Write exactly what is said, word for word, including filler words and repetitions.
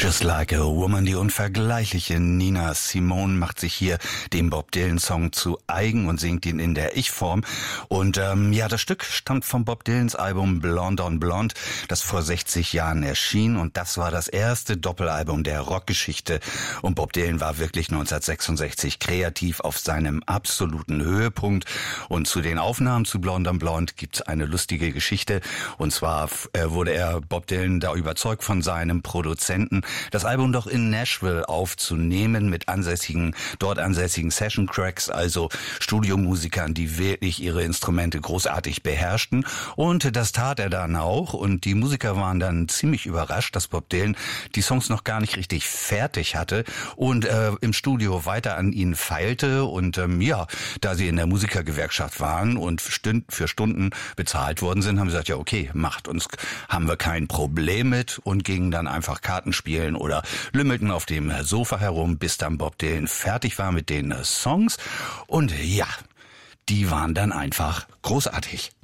Just Like a Woman, die unvergleichliche Nina Simone macht sich hier den Bob Dylan-Song zu eigen und singt ihn in der Ich-Form. Und ähm, ja, das Stück stammt vom Bob Dylans Album Blonde on Blonde, das vor sechzig Jahren erschien. Und das war das erste Doppelalbum der Rockgeschichte. Und Bob Dylan war wirklich neunzehnhundertsechsundsechzig kreativ auf seinem absoluten Höhepunkt. Und zu den Aufnahmen zu Blonde on Blonde gibt's eine lustige Geschichte. Und zwar äh, wurde er, Bob Dylan, da überzeugt von seinem Produzenten, das Album doch in Nashville aufzunehmen mit ansässigen, dort ansässigen Session-Cracks, also Studiomusikern, die wirklich ihre Instrumente großartig beherrschten. Und das tat er dann auch. Und die Musiker waren dann ziemlich überrascht, dass Bob Dylan die Songs noch gar nicht richtig fertig hatte und äh, im Studio weiter an ihnen feilte. Und ähm, ja, da sie in der Musikergewerkschaft waren und stünd, für Stunden bezahlt worden sind, haben sie gesagt, ja okay, macht uns, haben wir kein Problem mit, und gingen dann einfach Karten spielen oder lümmelten auf dem Sofa herum, bis dann Bob Dylan fertig war mit den Songs. Und ja, die waren dann einfach großartig.